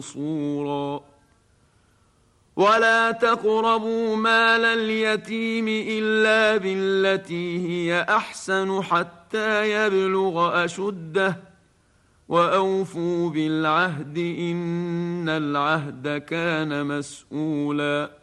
منصورا. ولا تقربوا مال اليتيم إلا بالتي هي أحسن حتى يبلغ أشده، وأوفوا بالعهد إن العهد كان مسؤولا.